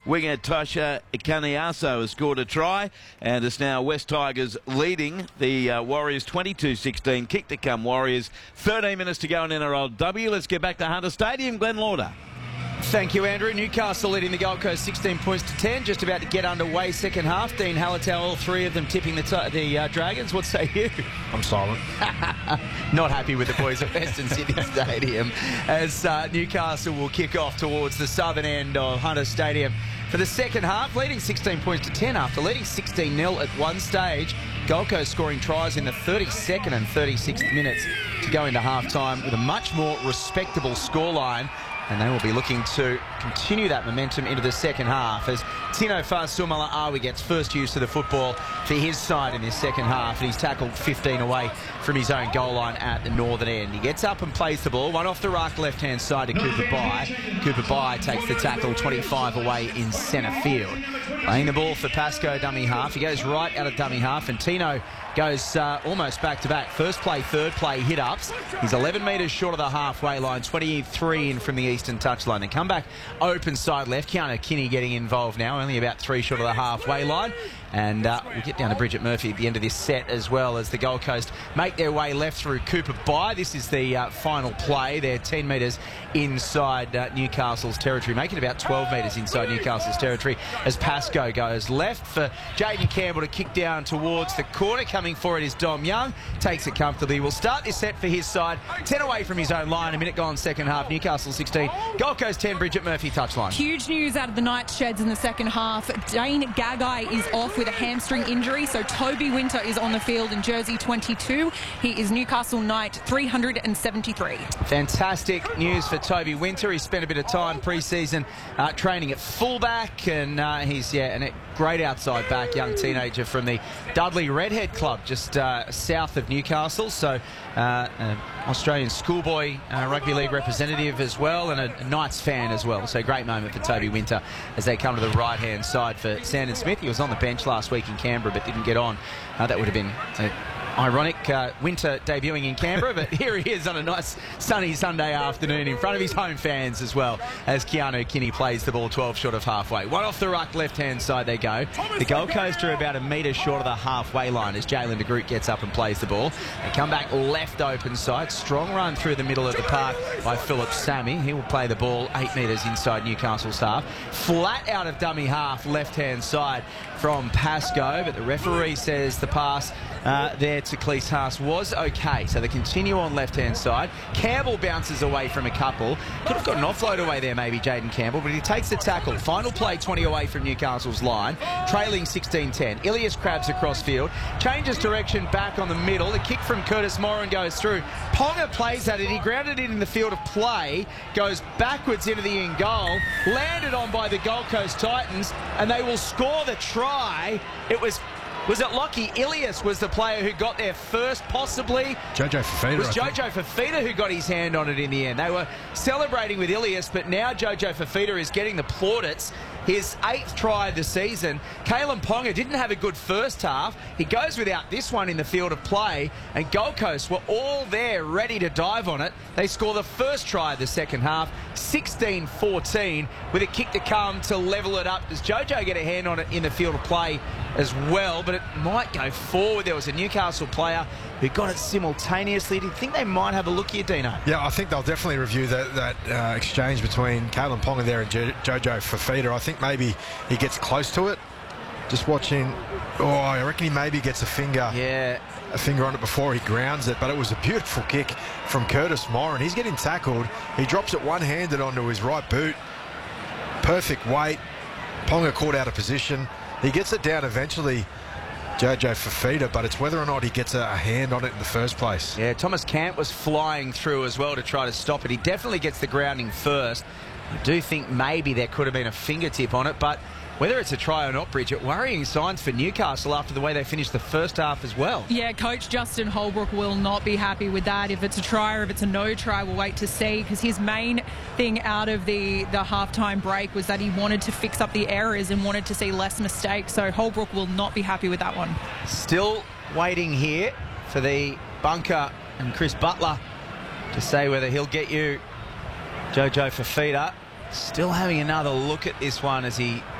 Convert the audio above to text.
Winger Tasha Ikaniaso has scored a try, and it's now West Tigers leading the Warriors 22-16. Kick to come Warriors. 13 minutes to go in NRLW. Let's get back to Hunter Stadium. Glenn Lauder. Thank you, Andrew. Newcastle leading the Gold Coast 16 points to 10. Just about to get underway second half. Dean Hallertau, all three of them tipping the Dragons. What say you? I'm silent. Not happy with the boys at Western Sydney Stadium as Newcastle will kick off towards the southern end of Hunter Stadium for the second half, leading 16 points to 10 after leading 16-0 at one stage. Gold Coast scoring tries in the 32nd and 36th minutes to go into half-time with a much more respectable scoreline. And they will be looking to continue that momentum into the second half as Tino Fa'asuamaleaui gets first use of the football for his side in this second half. And he's tackled 15 away from his own goal line at the northern end. He gets up and plays the ball. One off the ruck left-hand side to Cooper Bai. Cooper Bai takes the tackle 25 away in centre field. Playing the ball for Pascoe dummy half. He goes right out of dummy half and Tino goes almost back-to-back. First play, third play, hit-ups. He's 11 metres short of the halfway line, 23 in from the eastern touchline. They come back open side left. Keanu Kinney getting involved now, only about 3 short of the halfway line. And we'll get down to Bridget Murphy at the end of this set as well as the Gold Coast make their way left through Cooper Bai. This is the final play. They're 10 metres inside Newcastle's territory, making about 12 metres inside Newcastle's territory as Pascoe goes left for Jaden Campbell to kick down towards the corner. Coming for it is Dom Young. Takes it comfortably. We'll start this set for his side. 10 away from his own line. A minute gone second half. Newcastle 16. Gold Coast 10. Bridget Murphy touchline. Huge news out of the Knights sheds in the second half. Dane Gagai is off with a hamstring injury, so Toby Winter is on the field in jersey 22. He is Newcastle Knight 373. Fantastic news for Toby Winter. He spent a bit of time pre-season training at fullback, and he's a great outside back, young teenager from the Dudley Redhead Club just south of Newcastle. So Australian schoolboy rugby league representative as well, and a Knights fan as well. So great moment for Toby Winter as they come to the right-hand side for Sandon Smith. He was on the bench last week in Canberra but didn't get on. That would have been ironic, Winter debuting in Canberra, but here he is on a nice sunny Sunday afternoon in front of his home fans as well as Keanu Kinney plays the ball 12 short of halfway. One off the ruck left-hand side they go. The Gold Coast are about a metre short of the halfway line as Jalen de Groot gets up and plays the ball. They come back left open side. Strong run through the middle of the park by Philip Sammy. He will play the ball 8 metres inside Newcastle's half. Flat out of dummy half left-hand side from Pascoe, but the referee says the pass there to Cleese Haas was okay. So they continue on left-hand side. Campbell bounces away from a couple. Could have got an offload away there maybe, Jaden Campbell, but he takes the tackle. Final play 20 away from Newcastle's line, trailing 16-10. Ilias Krabs across field, changes direction back on the middle. The kick from Curtis Moran goes through. Ponga plays at it. He grounded it in the field of play, goes backwards into the in goal, landed on by the Gold Coast Titans, and they will score the try. Was it Lockie Ilias was the player who got there first, possibly? Jojo Fafita. It was Jojo Fafita who got his hand on it in the end. They were celebrating with Ilias, but now Jojo Fafita is getting the plaudits. His 8th try of the season. Kalen Ponga didn't have a good first half. He goes without this one in the field of play, and Gold Coast were all there ready to dive on it. They score the first try of the second half, 16-14, with a kick to come to level it up. Does Jojo get a hand on it in the field of play as well? But it might go forward. There was a Newcastle player who got it simultaneously. Do you think they might have a look here, Dino? Yeah, I think they'll definitely review that exchange between Kalen Ponga there and Jojo Fafita. I think maybe he gets close to it. Just watching. Oh, I reckon he maybe gets a finger on it before he grounds it. But it was a beautiful kick from Curtis Moran. He's getting tackled. He drops it one-handed onto his right boot. Perfect weight. Ponga caught out of position. He gets it down eventually, Jojo Fafita, but it's whether or not he gets a hand on it in the first place. Yeah, Thomas Camp was flying through as well to try to stop it. He definitely gets the grounding first. I do think maybe there could have been a fingertip on it, but whether it's a try or not, Bridget, worrying signs for Newcastle after the way they finished the first half as well. Yeah, Coach Justin Holbrook will not be happy with that. If it's a try or if it's a no try, we'll wait to see, because his main thing out of the halftime break was that he wanted to fix up the errors and wanted to see less mistakes. So Holbrook will not be happy with that one. Still waiting here for the bunker and Chris Butler to say whether he'll get you Jojo Fafita. Still having another look at this one as he